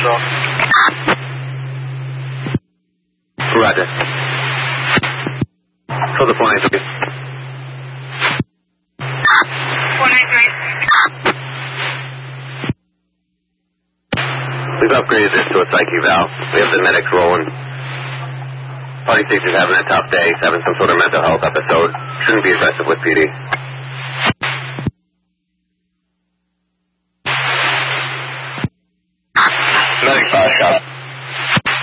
off. Roger. For the 493. 493. We've upgraded this to a psych eval. We have the medics rolling. Party 6 is having a tough day. He's having some sort of mental health episode. Shouldn't be aggressive with PD.